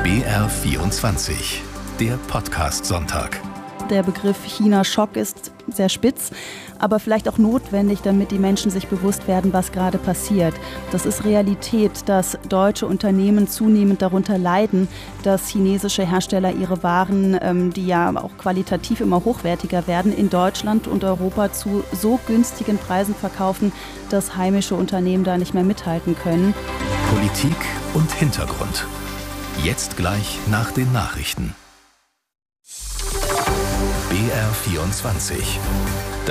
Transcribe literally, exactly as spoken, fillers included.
B R vierundzwanzig, der Podcast-Sonntag. Der Begriff China-Schock ist sehr spitz, aber vielleicht auch notwendig, damit die Menschen sich bewusst werden, was gerade passiert. Das ist Realität, dass deutsche Unternehmen zunehmend darunter leiden, dass chinesische Hersteller ihre Waren, ähm, die ja auch qualitativ immer hochwertiger werden, in Deutschland und Europa zu so günstigen Preisen verkaufen, dass heimische Unternehmen da nicht mehr mithalten können. Politik und Hintergrund. Jetzt gleich nach den Nachrichten. B R vierundzwanzig.